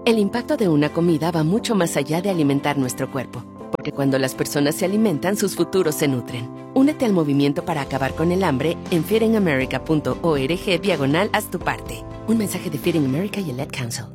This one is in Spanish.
El impacto de una comida va mucho más allá de alimentar nuestro cuerpo, porque cuando las personas se alimentan, sus futuros se nutren. Únete al movimiento para acabar con el hambre en feedingamerica.org/haz tu parte. Un mensaje de Feeding America y el Ad Council.